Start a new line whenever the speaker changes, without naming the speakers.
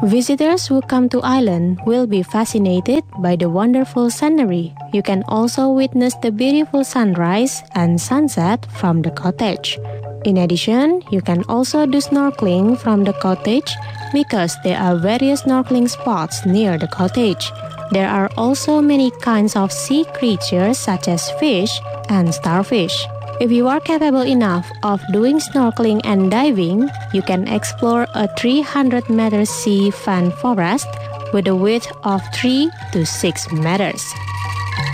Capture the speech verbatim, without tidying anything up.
Visitors who come to island will be fascinated by the wonderful scenery. You can also witness the beautiful sunrise and sunset from the cottage. In addition, you can also do snorkeling from the cottage because there are various snorkeling spots near the cottage. There are also many kinds of sea creatures such as fish and starfish. If you are capable enough of doing snorkeling and diving, you can explore a three hundred meter sea fan forest with a width of three to six meters.